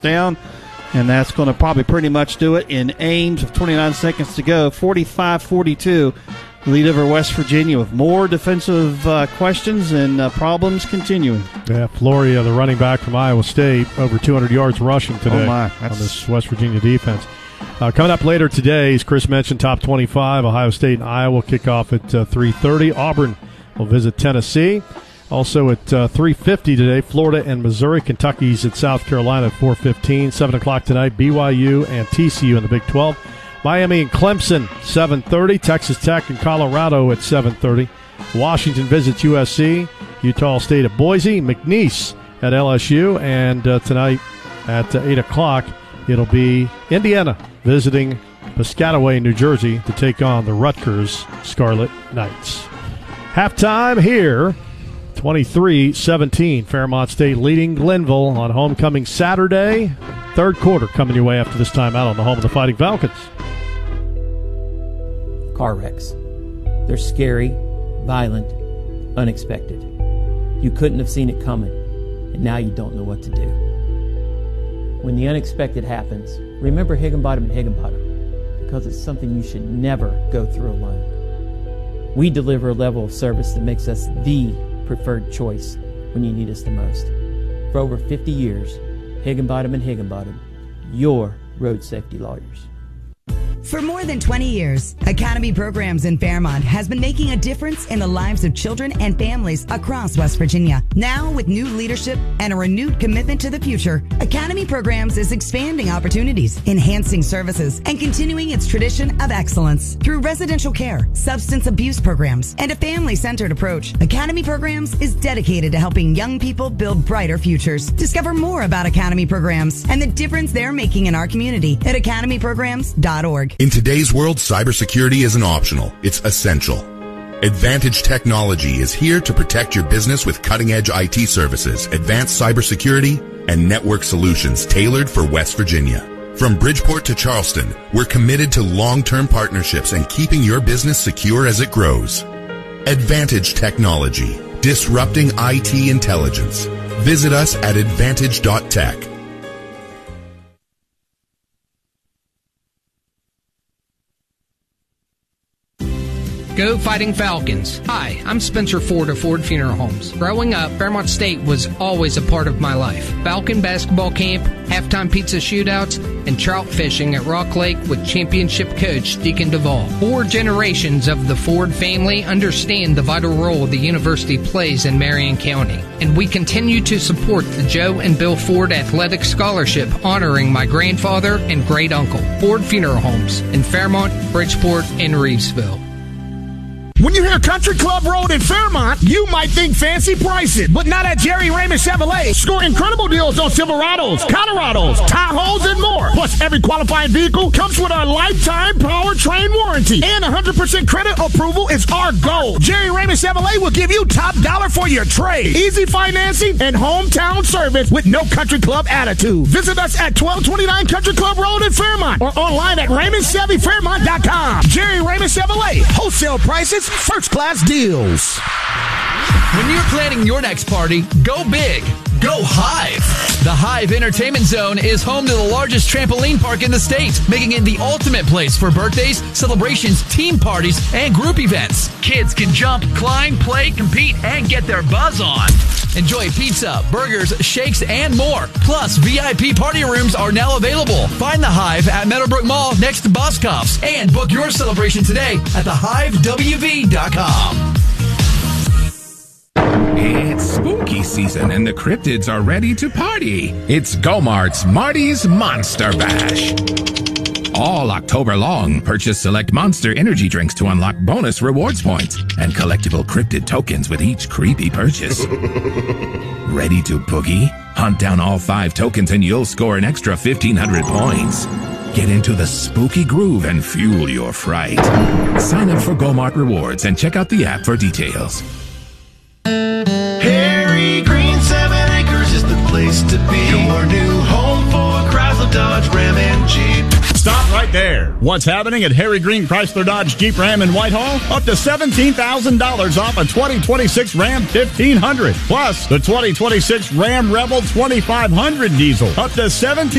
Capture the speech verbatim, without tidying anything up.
down, and that's going to probably pretty much do it in Ames with twenty-nine seconds to go. forty-five forty-two, lead over West Virginia with more defensive uh, questions and uh, problems continuing. Yeah, Floria, the running back from Iowa State, over two hundred yards rushing today oh my, on this West Virginia defense. Uh, coming up later today, as Chris mentioned, top twenty-five, Ohio State and Iowa kick off at uh, three thirty. Auburn will visit Tennessee. Also at uh, three fifty today, Florida and Missouri. Kentucky's at South Carolina at four fifteen. seven o'clock tonight, B Y U and T C U in the Big twelve. Miami and Clemson, seven thirty. Texas Tech and Colorado at seven thirty. Washington visits U S C. Utah State at Boise. McNeese at L S U. And uh, tonight at uh, eight o'clock, it'll be Indiana visiting Piscataway, New Jersey to take on the Rutgers Scarlet Knights. Halftime here. twenty-three seventeen, Fairmont State leading Glenville on homecoming Saturday. Third quarter coming your way after this time out on the home of the Fighting Falcons. Car wrecks. They're scary, violent, unexpected. You couldn't have seen it coming, and now you don't know what to do. When the unexpected happens, remember Higginbottom and Higginbottom, because it's something you should never go through alone. We deliver a level of service that makes us the preferred choice when you need us the most. For over fifty years, Higginbottom and Higginbottom, your road safety lawyers. For more than twenty years, Academy Programs in Fairmont has been making a difference in the lives of children and families across West Virginia. Now, with new leadership and a renewed commitment to the future, Academy Programs is expanding opportunities, enhancing services, and continuing its tradition of excellence. Through residential care, substance abuse programs, and a family-centered approach, Academy Programs is dedicated to helping young people build brighter futures. Discover more about Academy Programs and the difference they're making in our community at academy programs dot org. In today's world, cybersecurity isn't optional. It's essential. Advantage Technology is here to protect your business with cutting-edge I T services, advanced cybersecurity, and network solutions tailored for West Virginia. From Bridgeport to Charleston, we're committed to long-term partnerships and keeping your business secure as it grows. Advantage Technology, disrupting I T intelligence. Visit us at advantage dot tech. Go Fighting Falcons. Hi, I'm Spencer Ford of Ford Funeral Homes. Growing up, Fairmont State was always a part of my life. Falcon basketball camp, halftime pizza shootouts, and trout fishing at Rock Lake with championship coach Deacon Duvall. Four generations of the Ford family understand the vital role the university plays in Marion County. And we continue to support the Joe and Bill Ford Athletic Scholarship honoring my grandfather and great uncle. Ford Funeral Homes in Fairmont, Bridgeport, and Reevesville. When you hear Country Club Road in Fairmont, you might think fancy prices, but not at Jerry Raymond Chevrolet. Score incredible deals on Silverados, Colorados, Tahoes, and more. Plus, every qualifying vehicle comes with a lifetime powertrain warranty, and one hundred percent credit approval is our goal. Jerry Raymond Chevrolet will give you top dollar for your trade, easy financing, and hometown service with no Country Club attitude. Visit us at twelve twenty-nine Country Club Road in Fairmont or online at raymond chevy fairmont dot com. Jerry Raymond Chevrolet, wholesale prices, first class deals. When you're planning your next party, go big. Go Hive. The Hive Entertainment Zone is home to the largest trampoline park in the state, making it the ultimate place for birthdays, celebrations, team parties, and group events. Kids can jump, climb, play, compete, and get their buzz on. Enjoy pizza, burgers, shakes, and more. Plus, V I P party rooms are now available. Find the Hive at Meadowbrook Mall next to Boscov's and book your celebration today at the hive w v dot com. It's spooky season and the cryptids are ready to party. It's Go-Mart's Marty's Monster Bash. All October long, purchase select Monster energy drinks to unlock bonus rewards points and collectible cryptid tokens with each creepy purchase. Ready to boogie? Hunt down all five tokens and you'll score an extra fifteen hundred points. Get into the spooky groove and fuel your fright. Sign up for Go-Mart Rewards and check out the app for details. Harry Green Seven Acres is the place to be. Your new home for Chrysler, Dodge, Ram, and Jeep. Stop right there. What's happening at Harry Green Chrysler Dodge Jeep Ram in Whitehall? Up to seventeen thousand dollars off a twenty twenty-six Ram fifteen hundred. Plus, the twenty twenty-six Ram Rebel twenty-five hundred diesel. Up to seventeen